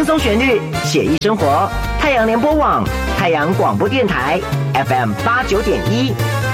轻松旋律，写意生活。太阳联播网、太阳广播电台 FM89.1。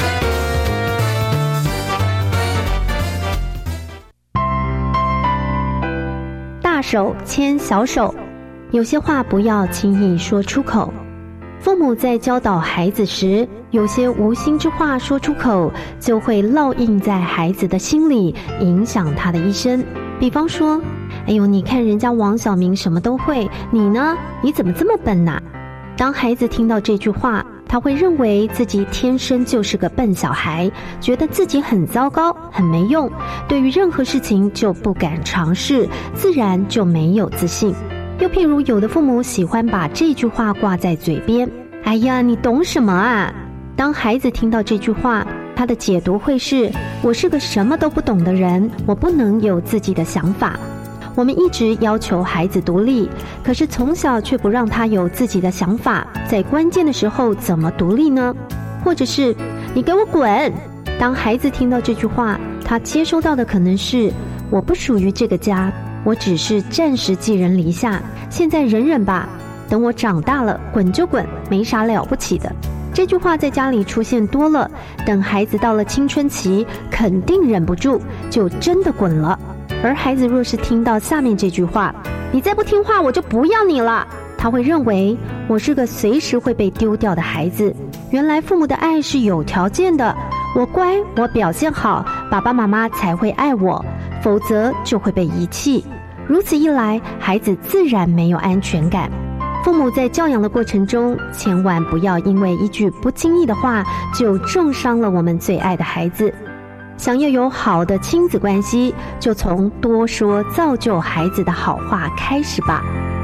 大手牵小手，有些话不要轻易说出口。父母在教导孩子时，有些无心之话说出口，就会烙印在孩子的心里，影响他的一生。比方说，哎呦，你看人家王小明什么都会，你呢？你怎么这么笨啊？当孩子听到这句话，他会认为自己天生就是个笨小孩，觉得自己很糟糕，很没用，对于任何事情就不敢尝试，自然就没有自信。又譬如有的父母喜欢把这句话挂在嘴边，哎呀，你懂什么啊？当孩子听到这句话，他的解读会是，我是个什么都不懂的人，我不能有自己的想法。我们一直要求孩子独立，可是从小却不让他有自己的想法，在关键的时候怎么独立呢？或者是，你给我滚！当孩子听到这句话，他接收到的可能是，我不属于这个家，我只是暂时寄人篱下，现在忍忍吧，等我长大了滚就滚，没啥了不起的。这句话在家里出现多了，等孩子到了青春期，肯定忍不住，就真的滚了。而孩子若是听到下面这句话，你再不听话我就不要你了，他会认为我是个随时会被丢掉的孩子。原来父母的爱是有条件的，我乖，我表现好，爸爸妈妈才会爱我，否则就会被遗弃。如此一来，孩子自然没有安全感。父母在教养的过程中，千万不要因为一句不经意的话就重伤了我们最爱的孩子。想要有好的亲子关系，就从多说造就孩子的好话开始吧。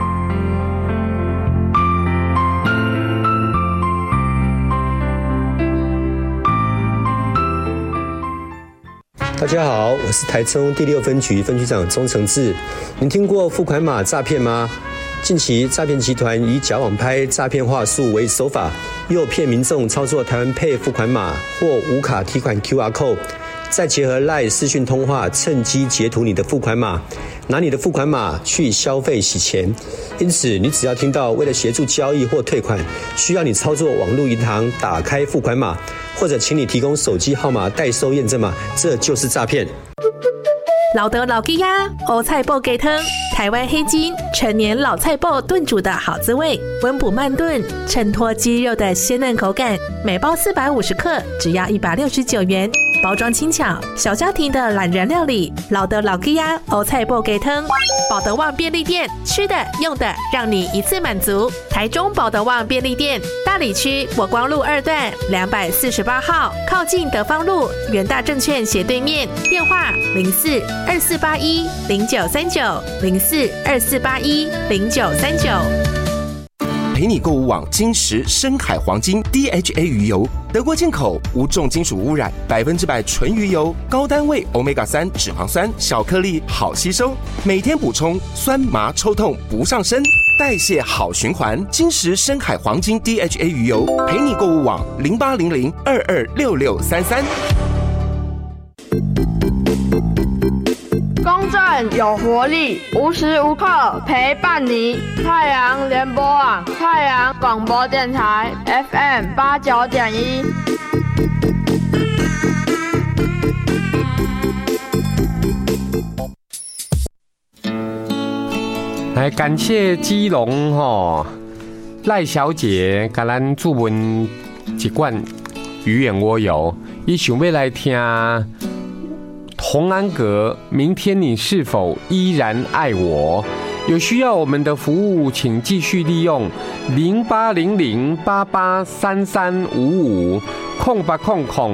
大家好，我是台中第6分局分局长钟承志。您听过付款码诈骗吗？近期诈骗集团以假网拍诈骗话术为手法，诱骗民众操作台湾Pay付款码或无卡提款 QR Code， 再结合 LINE 视讯通话，趁机截图你的付款码，拿你的付款码去消费洗钱。因此，你只要听到为了协助交易或退款，需要你操作网络银行打开付款码，或者请你提供手机号码代收验证码，这就是诈骗。 老德老鸡鸭欧菜脯鸡汤，台湾黑金陈年老菜脯炖煮的好滋味，温补慢炖，衬托鸡肉的鲜嫩口感。每包450克，只要169元。包装轻巧，小家庭的懒人料理。老德老鸡鸭欧菜脯鸡汤，保德旺便利店，吃的用的让你一次满足。台中保德旺便利店，大里区国光路2段248号，靠近德芳路元大证券斜对面。电话04-2481-0939，04-2481-0939。 陪你购物网金石深海黄金 DHA 鱼油，德国进口，无重金属污染，100%纯鱼油，高单位 Omega-3 脂肪酸，小颗粒好吸收，每天补充，酸麻抽痛不上身，代谢好循环。金石深海黄金 DHA 鱼油，陪你购物网0800226633。 公正有活力，无时无刻陪伴你。太阳联播网，太阳广播电台 FM89.1。 来感谢基隆赖小姐给咱注文一罐鱼眼蜗油，伊想要来听洪安阁，明天你是否依然爱我？有需要我们的服务，请继续利用0800883355。0800